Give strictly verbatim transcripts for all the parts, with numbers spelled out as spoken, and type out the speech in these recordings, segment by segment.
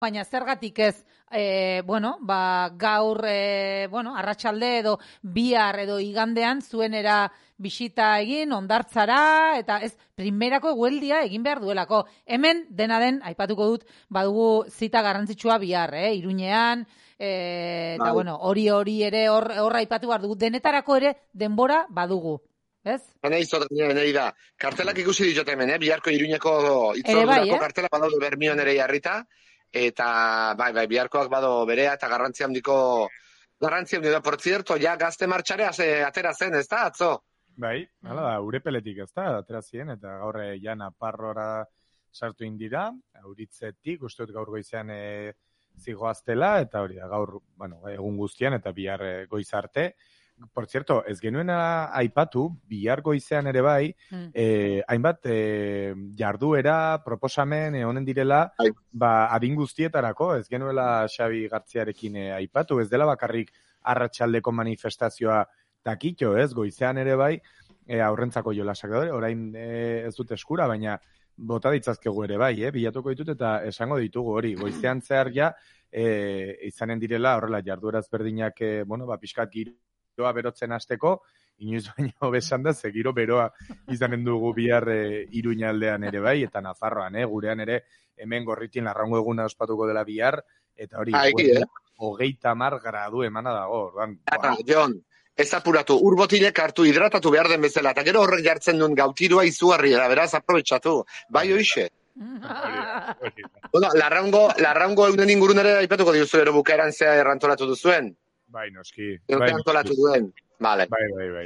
baina zergatik ez, e, bueno, ba, gaur, e, bueno, arratsalde edo bihar edo igandean zuenera bisita egin, ondartzara, eta ez, primerako egueldia egin behar duelako. Hemen, dena den, aipatuko dut, badugu zita garrantzitsua bihar, eh? Iruñean, e, eta, bueno, hori hori ere hor, hor aipatu behar dugu. Denetarako ere denbora badugu. Ez? Hena izot, nahi da, kartelak ikusi ditut hemen, eh? Biharko Iruñeko itzordurako bai, eh? kartela badaude Bermion ere jarrita, eta bai, bai, biharkoak bado berea eta garrantzi handiko, garrantzi handiko, por cierto, ja gazte martxare atera zen, ez da, atzo? Bai, hala da, urepeletik ez da, atera ziren, eta gaur ja Naparrora sartu indira, auritzetik, uste dut gaur goizean e, zigoaztela, eta hori da, gaur, bueno, egun guztian, eta bihar e, goiz arte. Por cierto, ez genuena aipatu, bihar goizean ere bai, mm. eh, hainbat eh, jarduera, proposamen, eh, honen direla, Ai. ba, adin guztietarako, ez genuela Xabi Gartziarekin eh, aipatu, ez dela bakarrik arratsaldeko manifestazioa takitxo, ez, goizean ere bai, eh, aurrentzako jolasak daude, orain eh, ez dut eskura, baina bota ditzazkegu ere bai, eh, bilatuko ditut eta esango ditugu hori, goizean zehar ja, eh, izanen direla, horrela, jarduera ezberdinak, eh, bueno, ba, pixkat giro, beroa berotzen hasteko, inoiz baino besan da, zegiro beroa izanen dugu bihar e, Iruñaldean ere bai, eta Nafarroan, eh, gurean ere, hemen Gorritin Larraungo eguna ospatuko dela bihar, eta hori, eh? hogeita mar gradu emana dago, orduan. Ara, Jon, ez apuratu, urbotilek hartu hidratatu behar den bezala, eta gero horrek jartzen duen gautirua izugarri, da beraz, aprobetxatu, bai hoixe. Bueno, Larraungo, Larraungo eunen ingurun ere aipatuko diuzu, ero bukaeran zea errantolatu duzuen. Bai, noski. Bai, antolatu duen. Vale. Bai, bai, bai.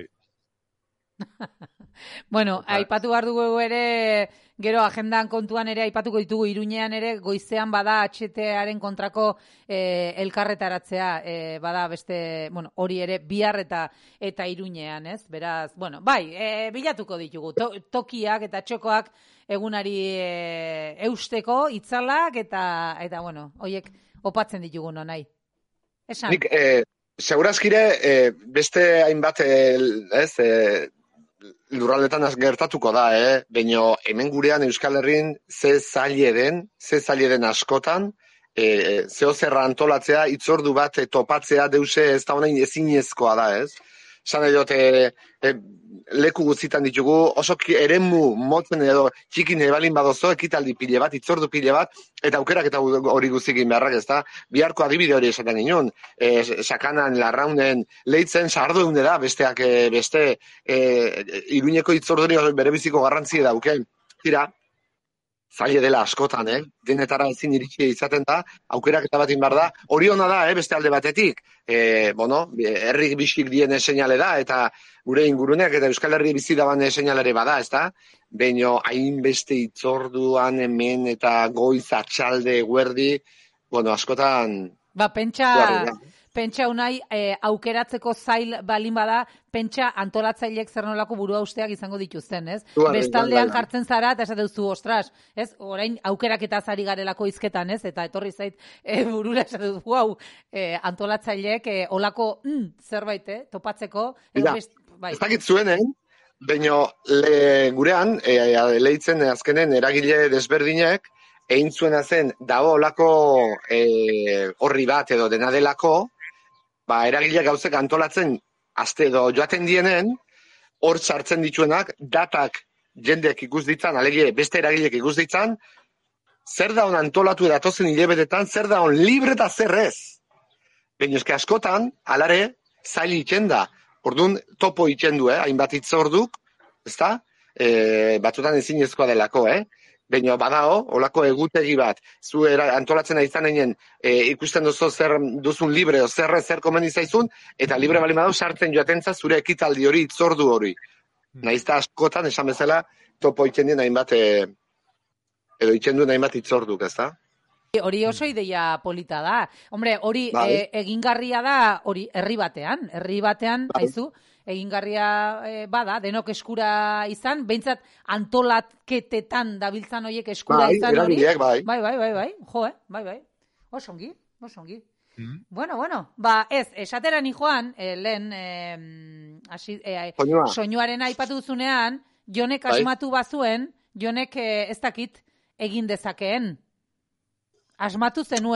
Bueno, aipatu behar dugu ere, gero agendan kontuan ere aipatuko ditugu Iruñean ere, goizean bada H T-aren kontrako eh, elkarretaratzea, eh, bada beste, bueno, hori ere bihar eta eta Iruñean, ez? Beraz, bueno, bai, eh, bilatuko ditugu, to, tokiak eta txokoak egunari eh, eusteko, itzalak eta, eta bueno, hoiek opatzen ditugu no nahi. Esan. Nik, eh, segurazkire, eh, beste hainbat, eh, ez, eh, lurraldetan gertatuko da, eh? Baina hemen gurean Euskal Herrin ze zaile den, ze zaile den askotan, eh, zeo zerra antolatzea, itzordu bat eh, topatzea deuse ez da honain ezinezkoa da, ez? Zan edot, eh, eh, leku guztitan ditugu, oso eremu motzen edo txikin ebalin badozo, ekitaldi pile bat, itzordu pile bat, eta aukerak eta hori guztikin beharrak ez da. Biharko adibide hori esaten ginen, e, sakanan, larraunen, leitzen, sardo egun da, besteak, e, beste, e, Iruñeko itzorduri bere biziko garrantzi dauke. Tira, zaila dela askotan, eh? Denetara ezin iritsi izaten da, aukerak eta batin behar da, hori hona da, eh? Beste alde batetik, e, bueno, herri bisik dien seinale da, eta gure inguruneak eta Euskal Herri bizi daban seinalere bada, ez da? Baina hainbeste itzorduan hemen eta goiz atxalde guerdi, bueno, askotan... Ba, pentsa, pentsa unai e, aukeratzeko zail balin bada, pentsa antolatzaileek zer nolako burua usteak izango dituzten, ez? Bestaldean jartzen zara, eta esate duzu, ostras, ez? Orain aukeraketa zari garelako izketan, ez? Eta etorri zait e, burura esate duzu, wow, e, antolatzaileek e, olako mm, zerbait, eh? Topatzeko... Ida, bai. Ez dakit zuenen, baina gurean, e, leitzen azkenen eragile desberdinek, egin zuena zen, dago olako e, horri bat edo dena delako, ba, eragileak gauzek antolatzen, azte edo joaten dienen, hor sartzen dituenak, datak jendeak ikus ditzan, alegie beste eragileak ikus ditzan, zer da hon antolatu edatozen hilebetetan, zer da hon libre eta zer ez. Baina eske askotan, alare, zail itxen da. Orduan, topo itxen du, eh? Hainbat itzorduk, ezta? E, batzutan ezinezkoa delako, eh? Baina badao, olako egutegi bat, zu era, antolatzen izan egin e, ikusten duzu zer duzun libre, o zer zer komeni zaizun, eta libre bali badau sartzen joatentza zure ekitaldi hori, itzordu hori. Hmm. Naizta askotan, esan bezala, topo itxen dien hainbat, e, edo itxen duen hainbat itzorduk, ezta? Hori oso ideia polita da. Hombre, hori e, egingarria da, hori herri batean, herri batean, bai. Aizu, egingarria e, bada, denok eskura izan, behintzat antolatketetan dabiltzan horiek eskura bai, izan hori. Bai, bai, bai, bai, bai, jo, eh? bai, bai. Osongi, osongi. Mm-hmm. Bueno, bueno, ba, ez, esatera ni joan, eh, lehen, eh, asi, eh, soinuaren aipatu duzunean, Jonek asmatu bazuen, Jonek eh, ez dakit egin dezakeen. Asmatu zenuen.